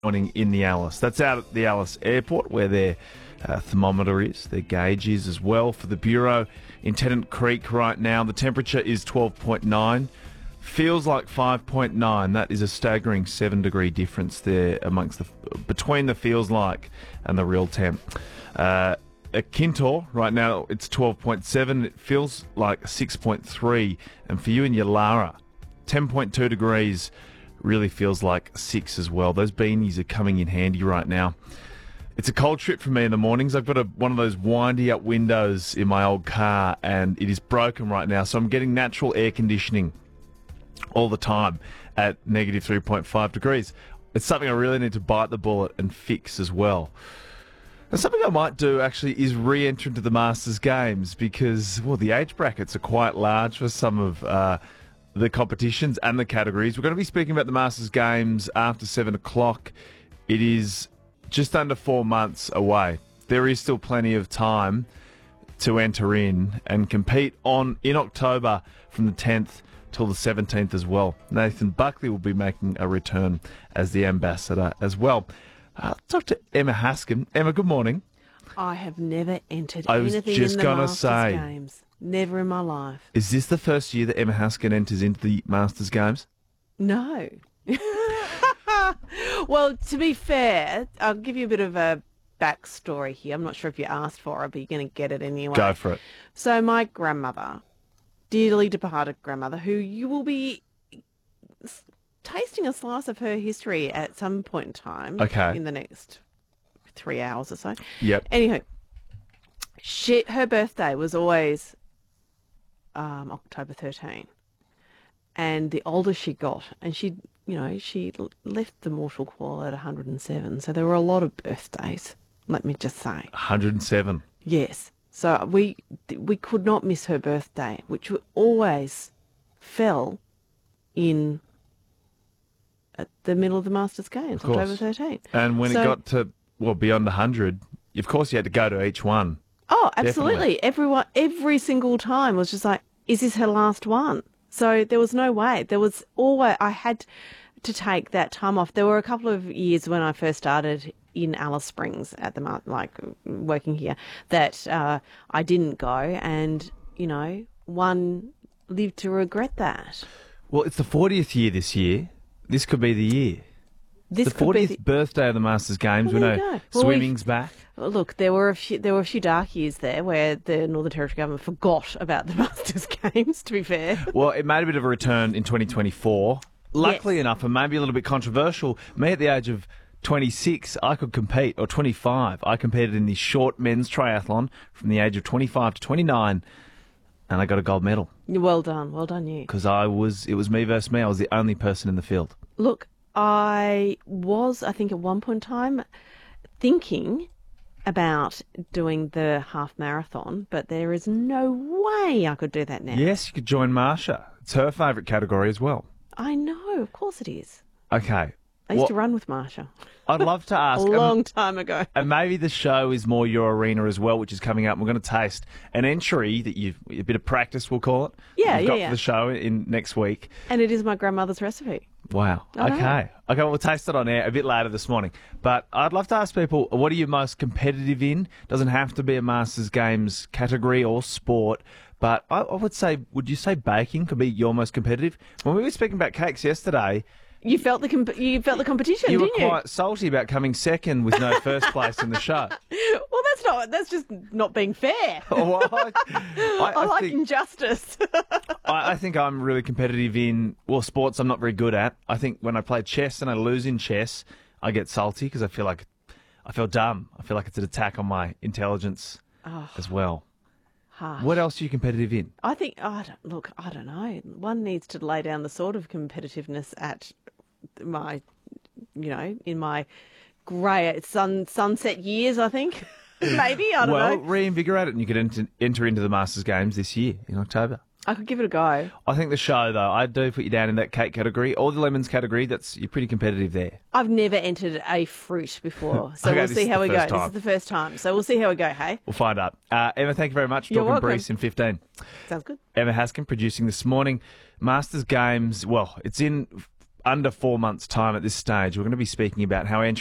morning in the Alice. That's out at the Alice Airport where their thermometer is, their gauge is as well for the Bureau. In Tennant Creek right now, the temperature is 12.9. Feels like 5.9. That is a staggering 7-degree difference there between the feels like and the real temp. At Kintore right now, it's 12.7. It feels like 6.3. And for you in Yalara, 10.2 degrees. Really feels like 6 as well. Those beanies are coming in handy right now. It's a cold trip for me in the mornings. I've got one of those windy up windows in my old car and it is broken right now. So I'm getting natural air conditioning all the time at negative 3.5 degrees. It's something I really need to bite the bullet and fix as well. And something I might do actually is re-enter into the Masters Games because, well, the age brackets are quite large for some of the competitions and the categories. We're going to be speaking about the Masters Games after 7 o'clock. It is just under 4 months away. There is still plenty of time to enter in and compete in October from the 10th till the 17th as well. Nathan Buckley will be making a return as the ambassador as well. Talk to Emma Haskin. Emma, good morning. I have never entered I was anything just in the gonna Masters say, Games. Never in my life. Is this the first year that Emma Haskin enters into the Masters Games? No. Well, to be fair, I'll give you a bit of a backstory here. I'm not sure if you asked for it, but you're going to get it anyway. Go for it. So my grandmother, dearly departed grandmother, who you will be tasting a slice of her history at some point in time in the next 3 hours or so. Yep. Anywho, her birthday was always October 13. And the older she got, and she left the mortal coil at 107. So there were a lot of birthdays, let me just say. 107. Yes. So we could not miss her birthday, which always fell in at the middle of the Masters Games, October 13. And when it got to, beyond 100, of course you had to go to each one. Oh, absolutely. Definitely. Every single time was just like, is this her last one? So there was no way. There was always, I had to take that time off. There were a couple of years when I first started in Alice Springs at the working here that I didn't go, and one lived to regret that. Well, it's the 40th year this year. This could be the year. The 40th birthday of the Masters Games. Well, we know swimming's back. Look, there were a few dark years there where the Northern Territory government forgot about the Masters Games, to be fair. Well, it made a bit of a return in 2024. Luckily enough, and maybe a little bit controversial, me at the age of 26, I could compete, or 25. I competed in the short men's triathlon from the age of 25 to 29, and I got a gold medal. Well done you. Because it was me versus me. I was the only person in the field. Look, I think at one point in time, thinking about doing the half marathon, but there is no way I could do that now. Yes, you could join Marsha. It's her favourite category as well. I know, of course it is. Okay. I used to run with Marsha. I'd love to ask. A long time ago. And maybe the show is more your arena as well, which is coming up. We're going to taste an entry that a bit of practice, we'll call it. You've got for the show in next week. And it is my grandmother's recipe. Wow. Okay. Okay, we'll taste it on air a bit later this morning. But I'd love to ask people, what are you most competitive in? Doesn't have to be a Masters Games category or sport. But I would you say baking could be your most competitive? When we were speaking about cakes yesterday, you felt the competition, didn't you? You were quite salty about coming second with no first place in the show. Well, that's just not being fair. Well, I like injustice. I think I'm really competitive in, sports I'm not very good at. I think when I play chess and I lose in chess, I get salty because I feel dumb. I feel like it's an attack on my intelligence as well. Harsh. What else are you competitive in? I think, I don't know. One needs to lay down the sort of competitiveness at my, in my grey sunset years, I think. Maybe, I don't know. Well, reinvigorate it and you could enter into the Masters Games this year in October. I could give it a go. I think the show, though, I do put you down in that cake category or the lemons category. You're pretty competitive there. I've never entered a fruit before, so Okay, we'll see how we go. time. This is the first time, so we'll see how we go, hey? We'll find out. Emma, thank you very much. You're Talking welcome. Brees in 15. Sounds good. Emma Haskin producing this morning. Masters Games, it's in under 4 months' time at this stage, we're going to be speaking about how entry